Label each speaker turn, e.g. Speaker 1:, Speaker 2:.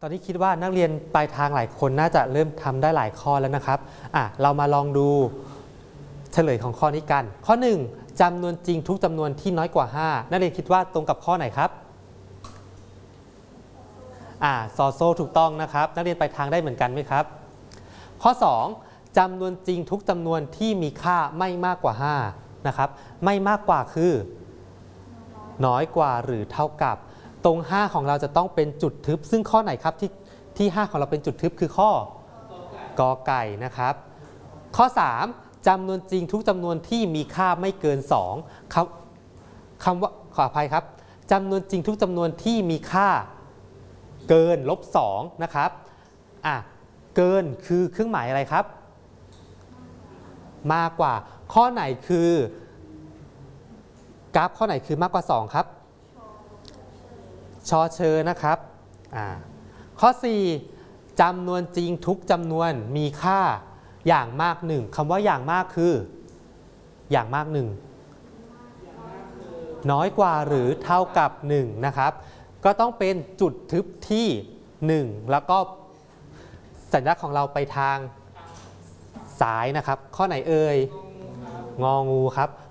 Speaker 1: ตอนนี้คิดว่านักเรียนปลายทางหลายคนน่าจะเริ่มทำได้หลายข้อแล้วนะครับเรามาลองดูเฉลยของข้อนี้กันข้อ 1จำนวนจริงทุกจำนวนที่น้อยกว่า5นักเรียนคิดว่าตรงกับข้อไหนครับซอโซ่ถูกต้องนะครับนักเรียนปลายทางได้เหมือนกันไหมครับข้อ 2จำนวนจริงทุกจำนวนที่มีค่าไม่มากกว่า5นะครับไม่มากกว่าคือน้อยกว่าหรือเท่ากับตรง5ของเราจะต้องเป็นจุดทึบซึ่งข้อไหนครับที่5ของเราเป็นจุดทึบคือข้อกอไก่นะครับข้อ 3จำนวนจริงทุกจำนวนที่มีค่าไม่เกิน2คำว่าขออภัยครับจำนวนจริงทุกจำนวนที่มีค่าเกิน-2นะครับเกินคือเครื่องหมายอะไรครับมากกว่าข้อไหนคือกราฟข้อไหนคือมากกว่า2ครับชอเชอนะครับข้อ 4จำนวนจริงทุกจำนวนมีค่าอย่างมาก1คำว่าอย่างมากคืออย่างมาก1น้อยกว่าหรือเท่ากับ1นะครับก็ต้องเป็นจุดทึบที่1แล้วก็สัญลักษณ์ของเราไปทางซ้ายนะครับข้อไหนเอ่ยงองูครับ